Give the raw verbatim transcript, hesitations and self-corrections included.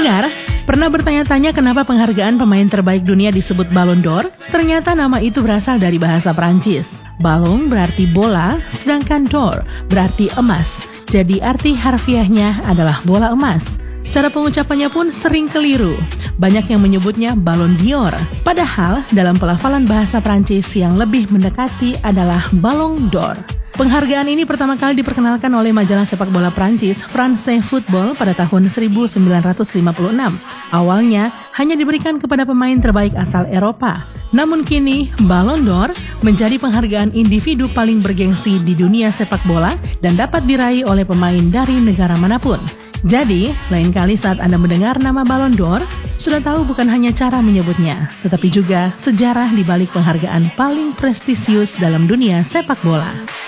Pendengar, pernah bertanya-tanya kenapa penghargaan pemain terbaik dunia disebut Ballon d'Or? Ternyata nama itu berasal dari bahasa Prancis. Ballon berarti bola, sedangkan d'or berarti emas. Jadi arti harfiahnya adalah bola emas. Cara pengucapannya pun sering keliru. Banyak yang menyebutnya Ballon d'Or. Padahal dalam pelafalan bahasa Prancis yang lebih mendekati adalah Ballon d'Or. Penghargaan ini pertama kali diperkenalkan oleh majalah sepak bola Prancis France Football pada tahun seribu sembilan ratus lima puluh enam. Awalnya hanya diberikan kepada pemain terbaik asal Eropa. Namun kini Ballon d'Or menjadi penghargaan individu paling bergengsi di dunia sepak bola dan dapat diraih oleh pemain dari negara manapun. Jadi, lain kali saat Anda mendengar nama Ballon d'Or, sudah tahu bukan hanya cara menyebutnya, tetapi juga sejarah di balik penghargaan paling prestisius dalam dunia sepak bola.